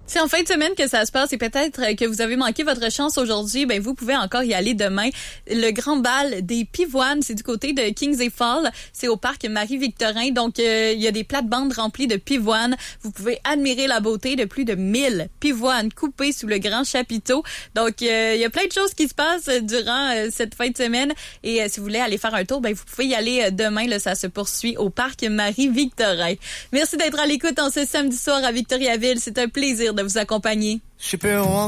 C'est en fin de semaine que ça se passe et peut-être que vous avez manqué votre chance aujourd'hui. Ben, vous pouvez encore y aller demain. Le grand bal des pivoines, c'est du côté de Kings Fall. C'est au parc Marie-Victorin. Donc, il y a des plates-bandes remplies de pivoines. Vous pouvez admirer la beauté de plus de 1000 pivoines coupées sous le grand chapiteau. Donc, il y a plein de choses qui se passent durant cette fin de semaine. Et si vous voulez aller faire un tour, ben, vous pouvez y aller demain. Là, ça se poursuit au parc Marie-Victorin. Merci d'être à l'écoute en ce samedi soir à Victoriaville. C'est un plaisir de vous accompagner.